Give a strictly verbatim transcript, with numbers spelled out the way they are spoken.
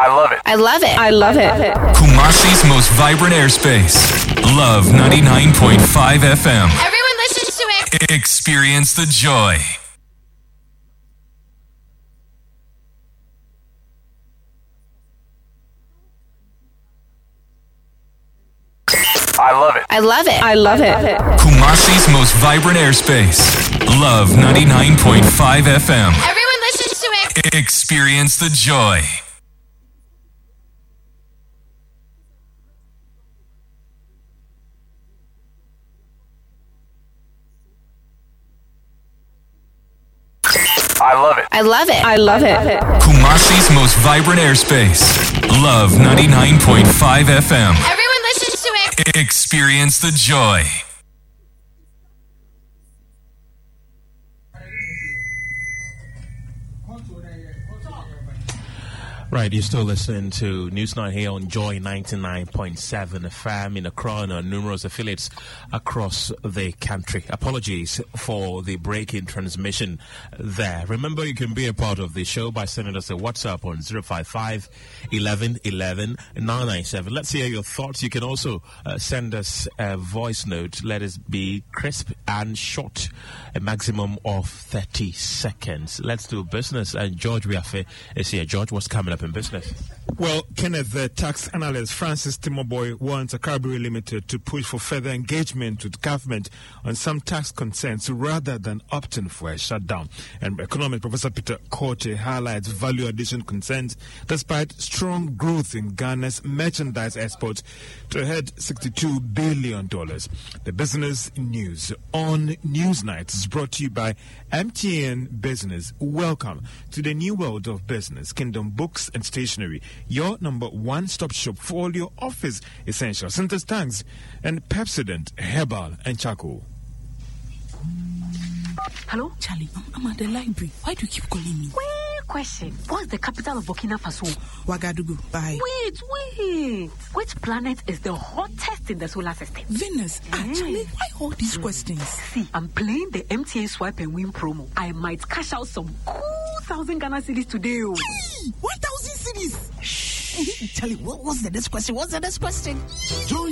I love it. I love it. I love it. Kumasi's most vibrant airspace. Love ninety-nine point five F M. Everyone listens to it. Experience the joy. I love it. I love it. I love it. Kumasi's most vibrant airspace. Love ninety-nine point five F M. Everyone listens to it. Experience the joy. I love it. I love it. I love it. Kumasi's most vibrant airspace. Love ninety-nine point five F M. Everyone listens to it. Experience the joy. Right, you're still listening to Newsnight here on Joy ninety-nine point seven F M in Accra and numerous affiliates across the country. Apologies for the break in transmission there. Remember, you can be a part of the show by sending us a WhatsApp on zero five five, eleven, eleven, nine nine seven. Let's hear your thoughts. You can also uh, send us a voice note. Let us be crisp and short, a maximum of thirty seconds. Let's do business. And George Wiafe is here. George, what's coming up in business? Well, Kenneth, the tax analyst Francis Timoboy wants Akabiri Limited to push for further engagement with government on some tax concerns rather than opting for a shutdown. And economic professor Peter Korte highlights value addition concerns despite strong growth in Ghana's merchandise exports to a head sixty-two billion dollars. The business news on Newsnight is brought to you by M T N Business. Welcome to the new world of business. Kingdom Books and Stationery, your number one stop shop for all your office essentials, Centers Tanks, and Pepsodent, Herbal, and Charcoal. Hello? Charlie, I'm at the library. Why do you keep calling me? Wait, question. What's the capital of Burkina Faso? Ouagadougou. Bye. Wait, wait. Which planet is the hottest in the solar system? Venus. Mm. Ah, Charlie, why all these Mm. questions? See, I'm playing the M T A Swipe and Win promo. I might cash out some cool thousand Ghana cedis today. Oh. Hey, one thousand cities. Shh. Charlie, what, what's the next question? What's the next question? Join